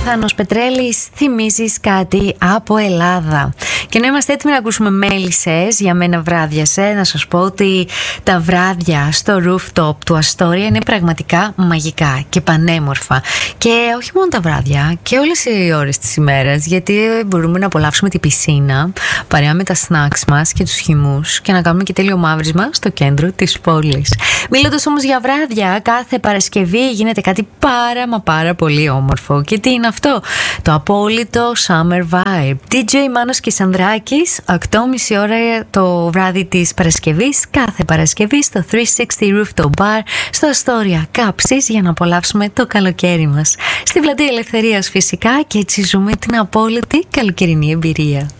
Θάνος Πετρέλης, θυμίζεις κάτι από Ελλάδα. Και να είμαστε έτοιμοι να ακούσουμε μέλισσες. Για μένα βράδιασε. Να σας πω ότι τα βράδια στο rooftop του Αστόρια είναι πραγματικά μαγικά και πανέμορφα. Και όχι μόνο τα βράδια, και όλες οι ώρες της ημέρας. Γιατί μπορούμε να απολαύσουμε την πισίνα παρέα με τα snacks μας και τους χυμούς και να κάνουμε και τέλειο μαύρισμα στο κέντρο της πόλης. Μιλώντας όμως για βράδια, κάθε Παρασκευή γίνεται κάτι πάρα πολύ όμορφο. Και τι είναι αυτό? Το απόλυτο summer vibe. DJ Μάνος και Σανδράκης, 8.30 ώρα το βράδυ της Παρασκευής, κάθε Παρασκευή στο 360 Rooftop Bar στο Αστόρια Κάψης, για να απολαύσουμε το καλοκαίρι μας. Στη Πλατεία Ελευθερίας φυσικά, και έτσι ζούμε την απόλυτη καλοκαιρινή εμπειρία.